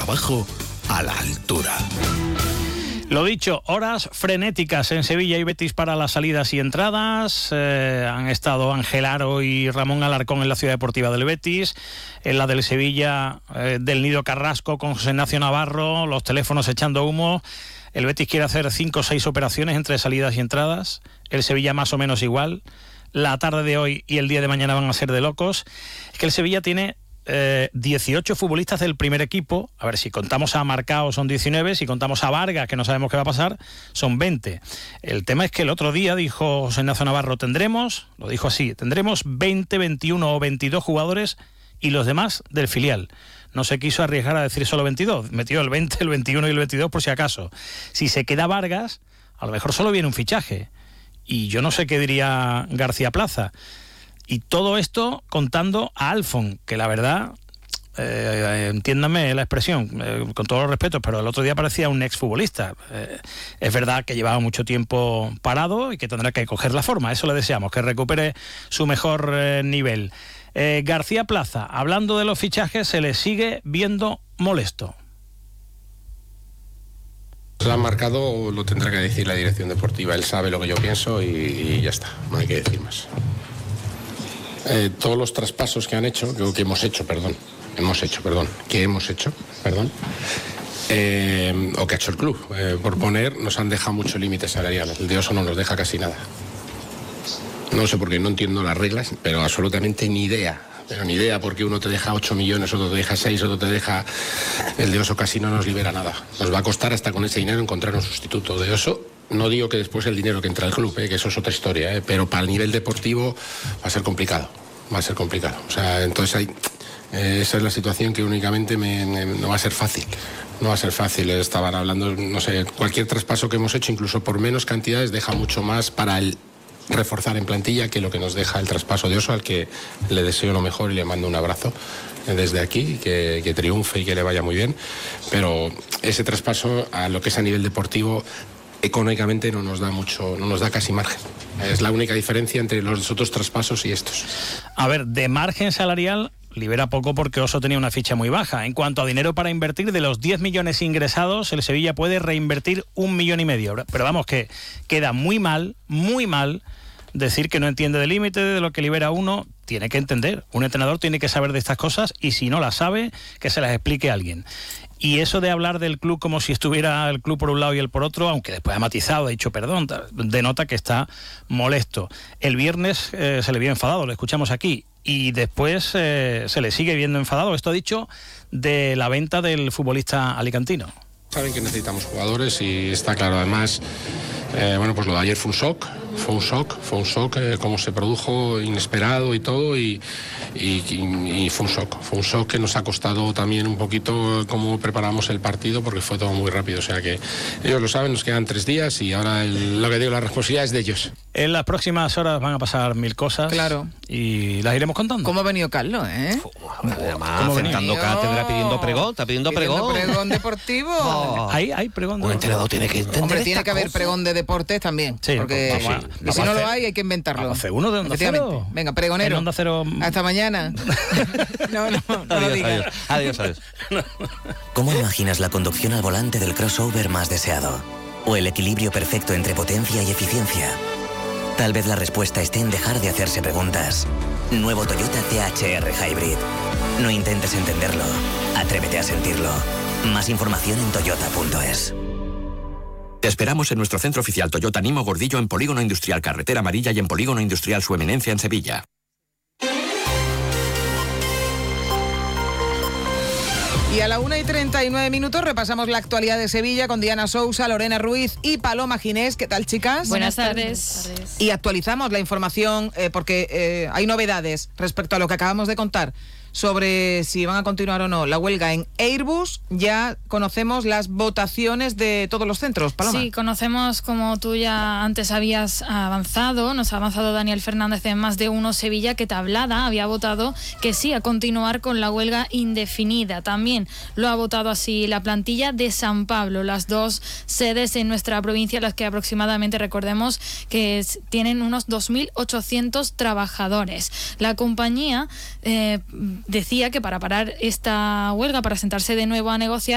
trabajo a la altura. Lo dicho, horas frenéticas en Sevilla y Betis para las salidas y entradas. Han estado Ángel Aro y Ramón Alarcón en la Ciudad Deportiva del Betis, en la del Sevilla, del Nido Carrasco con José Ignacio Navarro, los teléfonos echando humo. El Betis quiere hacer 5 o 6 operaciones entre salidas y entradas, el Sevilla más o menos igual. La tarde de hoy y el día de mañana van a ser de locos. Es que el Sevilla tiene 18 futbolistas del primer equipo. A ver, si contamos a Marcao son 19, si contamos a Vargas, que no sabemos qué va a pasar, son 20. El tema es que el otro día dijo José Ignacio Navarro, lo dijo así, tendremos 20, 21 o 22 jugadores y los demás del filial. No se quiso arriesgar a decir solo 22, metió el 20, el 21 y el 22 por si acaso. Si se queda Vargas, a lo mejor solo viene un fichaje. Y yo no sé qué diría García Plaza. Y todo esto contando a Alfon, que la verdad, entiéndame la expresión, con todos los respetos, pero el otro día parecía un exfutbolista. Es verdad que llevaba mucho tiempo parado y que tendrá que coger la forma, eso le deseamos, que recupere su mejor nivel. García Plaza, hablando de los fichajes, se le sigue viendo molesto. Lo han marcado, lo tendrá que decir la dirección deportiva, él sabe lo que yo pienso y ya está, no hay que decir más. Todos los traspasos que han hecho, que hemos hecho, o que ha hecho el club, por poner, nos han dejado mucho límite salarial. El de Oso no nos deja casi nada. No sé por qué, no entiendo las reglas, pero absolutamente ni idea. Pero ni idea, porque uno te deja 8 millones, otro te deja 6, otro te deja... El de Oso casi no nos libera nada. Nos va a costar hasta con ese dinero encontrar un sustituto. De Oso, no digo que después el dinero que entra al club, que eso es otra historia, pero para el nivel deportivo va a ser complicado. O sea, entonces esa es la situación que únicamente no va a ser fácil. No va a ser fácil. Estaban hablando, no sé, cualquier traspaso que hemos hecho, incluso por menos cantidades, deja mucho más para el reforzar en plantilla que lo que nos deja el traspaso de Oso, al que le deseo lo mejor y le mando un abrazo desde aquí, que triunfe y que le vaya muy bien, pero ese traspaso a lo que es a nivel deportivo económicamente no nos da mucho, no nos da casi margen. Es la única diferencia entre los otros traspasos y estos. A ver, de margen salarial libera poco porque Oso tenía una ficha muy baja. En cuanto a dinero para invertir, de los 10 millones ingresados, el Sevilla puede reinvertir 1,5 millones. Pero vamos, que queda muy mal decir que no entiende del límite de lo que libera uno. Tiene que entender. Un entrenador tiene que saber de estas cosas y si no las sabe, que se las explique a alguien. Y eso de hablar del club como si estuviera el club por un lado y el por otro, aunque después ha matizado, ha dicho perdón, denota que está molesto. El viernes se le vio enfadado, lo escuchamos aquí, y después se le sigue viendo enfadado. Esto ha dicho de la venta del futbolista alicantino. Saben que necesitamos jugadores y está claro, además, pues lo de ayer fue un shock, cómo se produjo, inesperado y todo, y fue un shock que nos ha costado también un poquito cómo preparamos el partido, porque fue todo muy rápido. O sea que ellos lo saben, nos quedan 3 días y ahora lo que digo, la responsabilidad es de ellos. En las próximas horas van a pasar 1000 cosas. Claro. Y las iremos contando. ¿Cómo ha venido Carlos, Además, sentando cátedra, pidiendo pregón, está pidiendo pregón. Pregón deportivo. Hay pregón. Un entrenador tiene que entender. Hombre, tiene que haber pregón de deportes también. Sí, porque y si no lo hay que inventarlo. Hace uno de Onda Cero. Venga, pregonero. Onda Cero. Hasta mañana. No lo digas. Adiós. ¿Cómo imaginas la conducción al volante del crossover más deseado? ¿O el equilibrio perfecto entre potencia y eficiencia? Tal vez la respuesta esté en dejar de hacerse preguntas. Nuevo Toyota THR Hybrid. No intentes entenderlo. Atrévete a sentirlo. Más información en toyota.es. Te esperamos en nuestro centro oficial Toyota Nimo Gordillo en Polígono Industrial Carretera Amarilla y en Polígono Industrial Su Eminencia en Sevilla. Y a la 1:39 repasamos la actualidad de Sevilla con Diana Sousa, Lorena Ruiz y Paloma Ginés. ¿Qué tal, chicas? Buenas tardes. Y actualizamos la información porque hay novedades respecto a lo que acabamos de contar sobre si van a continuar o no la huelga en Airbus. Ya conocemos las votaciones de todos los centros, Paloma. Sí, conocemos, como tú ya antes habías avanzado, nos ha avanzado Daniel Fernández en Más de Uno Sevilla, que Tablada había votado que sí a continuar con la huelga indefinida. También lo ha votado así la plantilla de San Pablo, las dos sedes en nuestra provincia, las que aproximadamente, recordemos, que tienen unos 2.800 trabajadores. La compañía decía que para parar esta huelga, para sentarse de nuevo a negociar,